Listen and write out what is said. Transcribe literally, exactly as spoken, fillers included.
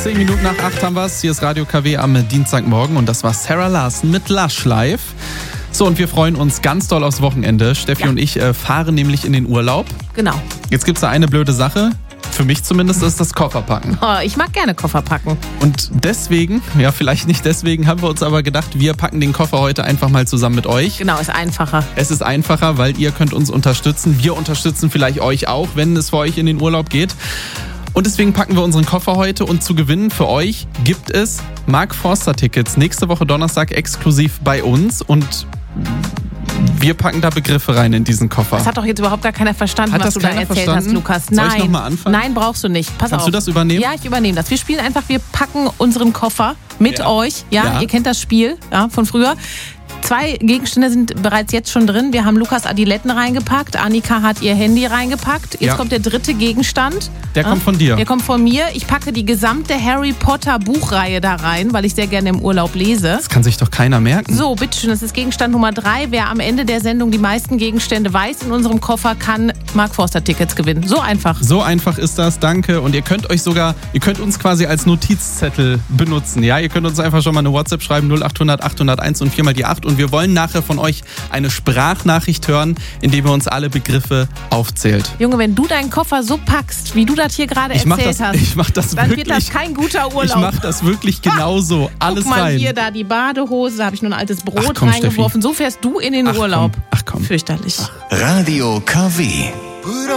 Zehn Minuten nach acht haben wir es. Hier ist Radio K W am Dienstagmorgen und das war Sarah Larson mit Lush Live. So, und wir freuen uns ganz doll aufs Wochenende. Steffi ja. und ich äh, fahren nämlich in den Urlaub. Genau. Jetzt gibt es da eine blöde Sache. Für mich zumindest ist das Kofferpacken. Oh, ich mag gerne Koffer packen. Und deswegen, ja vielleicht nicht deswegen, haben wir uns aber gedacht, wir packen den Koffer heute einfach mal zusammen mit euch. Genau, ist einfacher. Es ist einfacher, weil ihr könnt uns unterstützen. Wir unterstützen vielleicht euch auch, wenn es für euch in den Urlaub geht. Und deswegen packen wir unseren Koffer heute und zu gewinnen für euch gibt es Mark Forster Tickets nächste Woche Donnerstag exklusiv bei uns und wir packen da Begriffe rein in diesen Koffer. Das hat doch jetzt überhaupt gar keiner verstanden, hat was du da erzählt verstanden? hast, Lukas. Soll Nein. ich noch mal anfangen? Nein, brauchst du nicht. Pass Kannst auf. du das übernehmen? Ja, ich übernehme das. Wir spielen einfach, wir packen unseren Koffer mit Ja. euch. Ja, Ja. ihr kennt das Spiel ja, von früher. Zwei Gegenstände sind bereits jetzt schon drin. Wir haben Lukas Adiletten reingepackt. Annika hat ihr Handy reingepackt. Jetzt Ja. kommt der dritte Gegenstand. Der Ja? kommt von dir. Der kommt von mir. Ich packe die gesamte Harry Potter Buchreihe da rein, weil ich sehr gerne im Urlaub lese. Das kann sich doch keiner merken. So, bitteschön, das ist Gegenstand Nummer drei. Wer am Ende der Sendung die meisten Gegenstände weiß in unserem Koffer, kann Mark Forster Tickets gewinnen. So einfach. So einfach ist das, danke. Und ihr könnt euch sogar, ihr könnt uns quasi als Notizzettel benutzen. Ja, ihr könnt uns einfach schon mal eine WhatsApp schreiben, null acht hundert achthunderteins und vier mal die acht. Und wir wollen nachher von euch eine Sprachnachricht hören, in der ihr uns alle Begriffe aufzählt. Junge, wenn du deinen Koffer so packst, wie du das hier gerade Ich mach erzählt das, hast, ich mach das dann wirklich, wird das kein guter Urlaub. Ich mach das wirklich genauso. Alles Guck mal rein. hier, da die Badehose, da habe ich nur ein altes Brot Ach, komm, reingeworfen. So fährst du in den Ach, Urlaub. Komm. Ach komm. Fürchterlich. Radio K W.